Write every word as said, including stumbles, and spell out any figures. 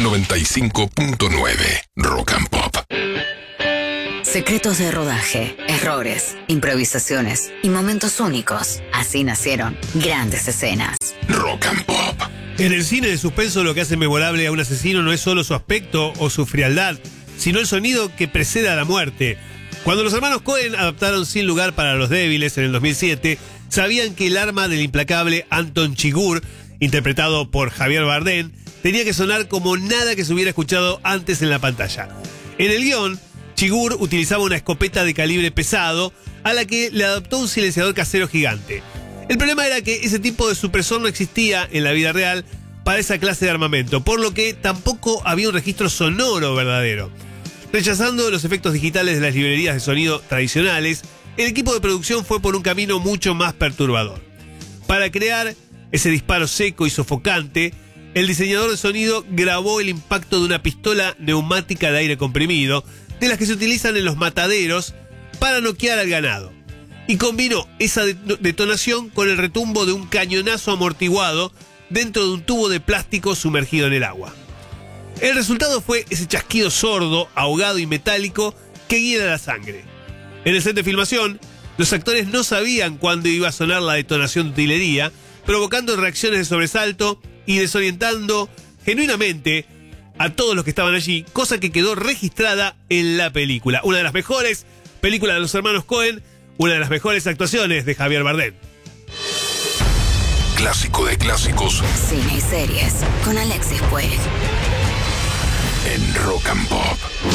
noventa y cinco punto nueve Rock and Pop. Secretos de rodaje, errores, improvisaciones y momentos únicos. Así nacieron grandes escenas. Rock and Pop. En el cine de suspenso lo que hace memorable a un asesino no es solo su aspecto o su frialdad, sino el sonido que precede a la muerte. Cuando los hermanos Coen adaptaron Sin lugar para los débiles en el dos mil siete, sabían que el arma del implacable Anton Chigurh, interpretado por Javier Bardem, tenía que sonar como nada que se hubiera escuchado antes en la pantalla. En el guión, Chigurh utilizaba una escopeta de calibre pesado a la que le adaptó un silenciador casero gigante. El problema era que ese tipo de supresor no existía en la vida real para esa clase de armamento, por lo que tampoco había un registro sonoro verdadero. Rechazando los efectos digitales de las librerías de sonido tradicionales, el equipo de producción fue por un camino mucho más perturbador. Para crear ese disparo seco y sofocante, el diseñador de sonido grabó el impacto de una pistola neumática de aire comprimido, de las que se utilizan en los mataderos para noquear al ganado, y combinó esa detonación con el retumbo de un cañonazo amortiguado dentro de un tubo de plástico sumergido en el agua. El resultado fue ese chasquido sordo, ahogado y metálico que hiela la sangre. En el set de filmación, los actores no sabían cuándo iba a sonar la detonación de utilería, provocando reacciones de sobresalto y desorientando genuinamente a todos los que estaban allí, cosa que quedó registrada en la película. Una de las mejores películas de los hermanos Coen, una de las mejores actuaciones de Javier Bardem. Clásico de clásicos. Cine y series con Alexis Puig. En Rock and Pop.